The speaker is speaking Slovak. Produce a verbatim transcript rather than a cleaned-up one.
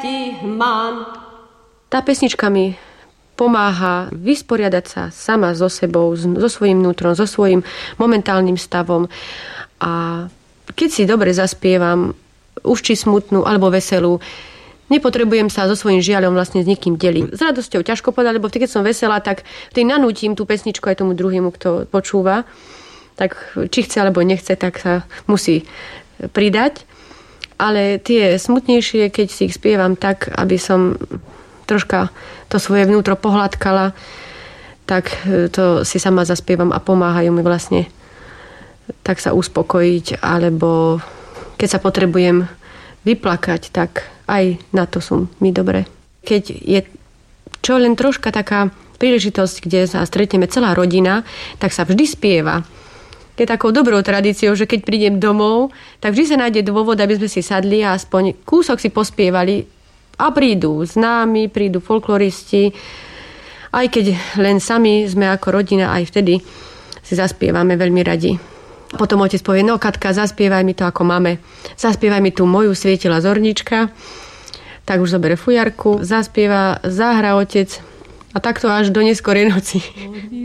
Tá pesnička mi pomáha vysporiadať sa sama so sebou, so svojím vnútrom, so svojím momentálnym stavom. A keď si dobre zaspievam, už či smutnú alebo veselú, nepotrebujem sa so svojím žiaľom vlastne s nikým deliť. S radosťou ťažko povedať, lebo keď som veselá, tak tým nanútim tú pesničku aj tomu druhému, kto počúva. Tak či chce alebo nechce, tak sa musí pridať. Ale tie smutnejšie, keď si ich spievam tak, aby som troška to svoje vnútro pohľadkala, tak to si sama zaspievam a pomáhajú mi vlastne tak sa uspokojiť, alebo keď sa potrebujem vyplakať, tak aj na to sú mi dobre. Keď je čo len troška taká príležitosť, kde sa stretneme celá rodina, tak sa vždy spieva. Je takou dobrou tradíciou, že keď prídem domov, tak vždy sa nájde dôvod, aby sme si sadli a aspoň kúsok si pospievali. A prídu známi, prídu folkloristi. Aj keď len sami sme ako rodina, aj vtedy si zaspievame veľmi radi. Potom otec povie, no Katka, zaspievaj mi to ako máme. Zaspievaj mi tu Moju svietila zornička. Tak už zoberie fujarku, zaspieva, zahra otec. A takto až do neskorej noci.